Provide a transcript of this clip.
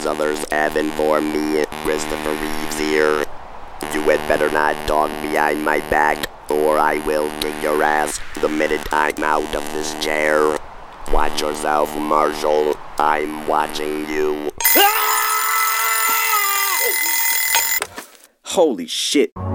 as others have informed me. Christopher Reeves here. You had better not talk behind my back, or I will kick your ass the minute I'm out of this chair. Watch yourself, Marshall. I'm watching you. Holy shit.